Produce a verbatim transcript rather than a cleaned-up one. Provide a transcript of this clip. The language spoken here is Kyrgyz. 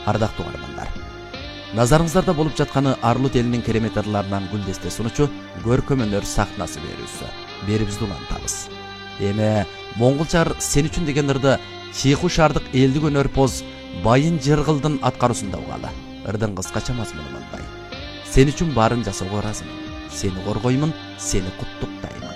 Ардактуу каармандар, назарыңыздарда болуп жатканы Арлут элинин керемет ырларынан гүлдесте сунучу көркөм өнөр сахнасы берүүсү. Берибизди улантабыз. Эми Монголчар сен үчүн деген ырды Чийху шаардык элдик өнөр поз Байын Жыргылдын аткаруусунда угалы. Ырдын кыскача мазмуну мындай: сен үчүн баарын жасоого ыраазымын. Сени коргоймун, сени куттуктайм.